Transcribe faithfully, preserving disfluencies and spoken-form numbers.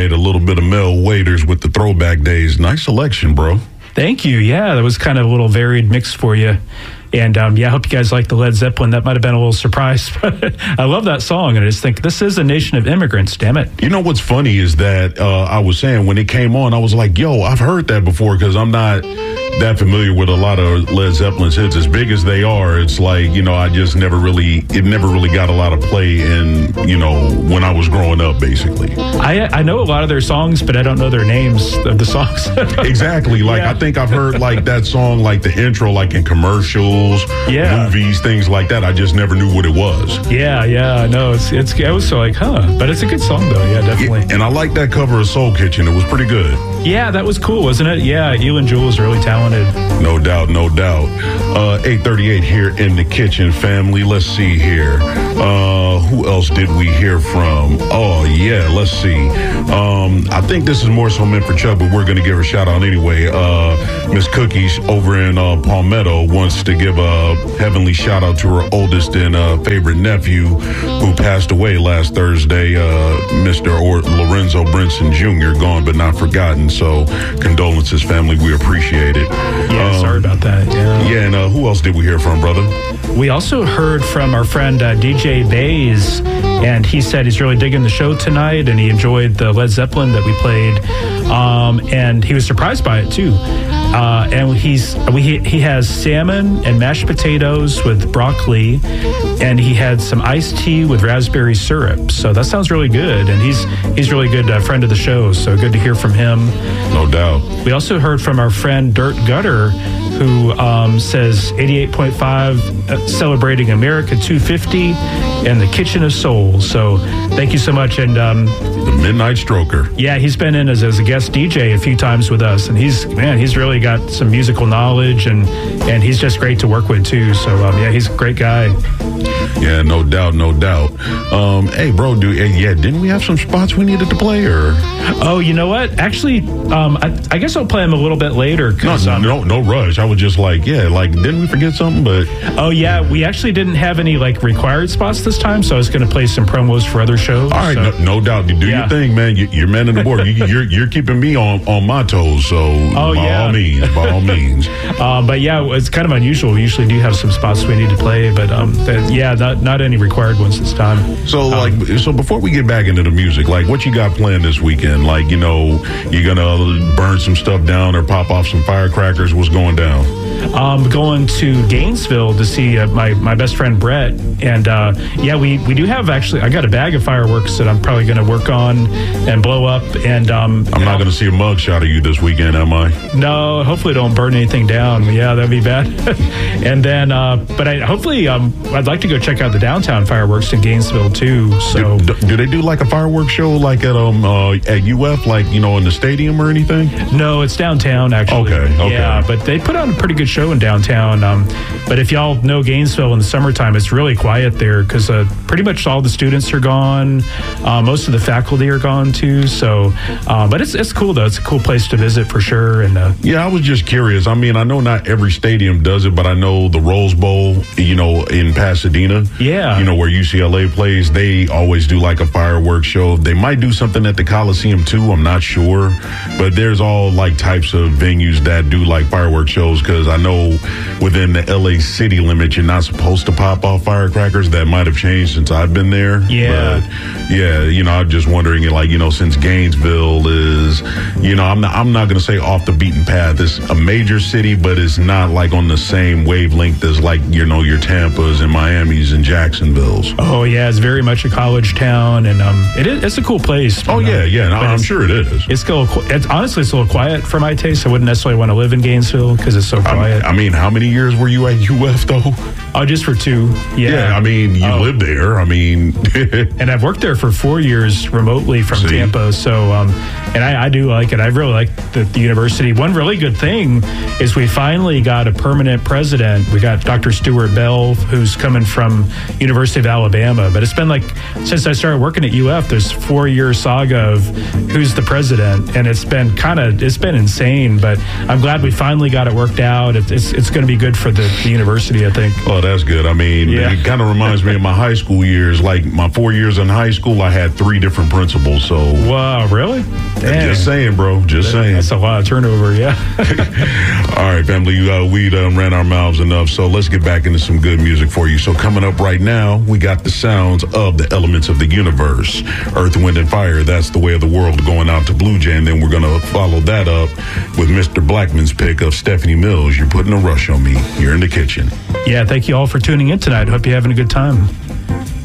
tonight. A little bit of Mel Waiters with the Throwback Days. Nice selection, bro. Thank you. Yeah, that was kind of a little varied mix for you. And um, yeah, I hope you guys like the Led Zeppelin. That might have been a little surprise. But I love that song. And I just think this is a nation of immigrants, damn it. You know what's funny is that uh, I was saying when it came on, I was like, yo, I've heard that before because I'm not that familiar with a lot of Led Zeppelin's hits. As big as they are, it's like, you know, I just never really, it never really got a lot of play in, you know, when I was growing up, basically. I I know a lot of their songs, but I don't know their names of the songs. Exactly. Like, Yeah. I think I've heard, like, that song, like, the intro, like, in commercials, Yeah. movies, things like that. I just never knew what it was. Yeah, yeah, I know. It's, it's, I was so like, huh. But it's a good song, though. Yeah, definitely. And I like that cover of Soul Kitchen. It was pretty good. Yeah, that was cool, wasn't it? Yeah, Elin Jules really talented. No doubt, no doubt. Uh, eight thirty-eight here in the kitchen, family. Let's see here. Uh, who else did we hear from? Oh, yeah, let's see. Um, I think this is more so meant for Chuck, but we're going to give her a shout out anyway. Uh, Miss Cookies over in uh, Palmetto wants to give a heavenly shout out to her oldest and uh, favorite nephew who passed away last Thursday, uh, Mister Or- Lorenzo Brinson Junior, gone but not forgotten. So condolences, family. We appreciate it. Yeah, Um, sorry about that. Yeah. Yeah, and uh, who else did we hear from, brother? We also heard from our friend uh, D J Bays, and he said he's really digging the show tonight, and he enjoyed the Led Zeppelin that we played, um, and he was surprised by it too. Uh, and he's we he has salmon and mashed potatoes with broccoli, and he had some iced tea with raspberry syrup. So that sounds really good, and he's he's really good uh, friend of the show. So good to hear from him. No doubt. We also heard from our friend Dirt Gutter, who um, says eighty-eight point five uh, celebrating America two fifty and the Kitchen of Soul. So thank you so much. And um, The Midnight Stroker. yeah, he's been in as, as a guest D J a few times with us, and he's man, he's really got some musical knowledge, and and he's just great to work with too. So um, yeah, he's a great guy. Yeah, no doubt, no doubt. Um, hey, bro, do hey, yeah, didn't we have some spots we needed to play, or Oh, you know what? Actually, um, I, I guess I'll play him a little bit later. no, 'cause, um, no, no rush. I was just like, yeah, like, didn't we forget something? But Oh yeah, we actually didn't have any like required spots this time, so I was going to play some promos for other shows. all right, so. no, no doubt, you do Yeah. your thing, man. You, you're man in the board. You, you're you're keeping me on on my toes. So Oh, by yeah. all means, by all means. Um, but yeah, it's kind of unusual. We usually do have some spots we need to play, but um, that, yeah, not, not any required ones this time. So like, so before we get back into the music, like, what you got planned this weekend? Like, you know, you gonna burn some stuff down or pop off some firecrackers? What's going down? Um, going to Gainesville to see uh, my, my best friend Brett, and uh, yeah, we, we do have actually. I got a bag of fireworks that I'm probably going to work on and blow up. And um, I'm not gonna see a mug shot of you this weekend, am I? no, hopefully don't burn anything down. Yeah, that'd be bad. And then, uh, but I hopefully um, I'd like to go check out the downtown fireworks in Gainesville too. So. Do, do they do like a fireworks show like at um uh, at U F, like, you know, in the stadium or anything? No, it's downtown, actually. Okay, okay. Yeah, but they put on a pretty good show in downtown. Um, but if y'all know Gainesville in the summertime, it's really quiet there because uh, pretty much all the students are gone. Uh, most of the faculty are gone, too. So, uh, but it's it's cool, though. It's a cool place to visit for sure. And uh, Yeah, I was just curious. I mean, I know not every stadium does it, but I know the Rose Bowl, you know, in Pasadena, Yeah. you know, where U C L A plays, they always do like a fireworks show. They might do something at the Coliseum too. I'm not sure, but there's all like types of venues that do like fireworks shows, because I know within the L A city limit, you're not supposed to pop off firecrackers. That might have changed since I've been there. Yeah. But yeah, you know, I'm just wondering, like, you know, since Gainesville is, you know, I'm not, I'm not going to say off the beaten path. It's a major city, but it's not like on the same wavelength as, like, you know, your Tampas and Miamis and Jacksonville's. oh yeah, it's very much a college town, and um, it is it's a cool place. Oh, And, uh, yeah, yeah. No, but I'm it's- sure it is. It's still, it's honestly it's a little quiet for my taste. I wouldn't necessarily want to live in Gainesville because it's so I mean, quiet. I mean, how many years were you at U F, though? Oh, just for two. Yeah. Yeah, I mean, you Oh. lived there. I mean, And I've worked there for four years remotely from See? Tampa. So, um, and I, I do like it. I really like the, the university. One really good thing is we finally got a permanent president. We got Doctor Stuart Bell, who's coming from University of Alabama. But it's been like, since I started working at U F, there's four year saga of who's the president. And it's been kind of, it's been insane. But I'm glad we finally got it worked out. It, it's it's going to be good for the, the university, I think. oh, that's good. I mean, Yeah. it kind of reminds me of my high school years. Like my four years in high school, I had three different principals. So, Wow, really? Dang. just saying, bro. Just saying. That's a lot of turnover, yeah. All right, family, uh, we done ran our mouths enough, so let's get back into some good music for you. So coming up right now, we got the sounds of the elements of the universe. Earth, Wind, and Fire, That's the Way of the World, going out to Blue Jay, and then we're going to follow that up with Mister Blackman's pick of Stephanie Mills, You're Putting a Rush on Me. You're in the kitchen. Yeah, thank you all for tuning in tonight. Hope you're having a good time.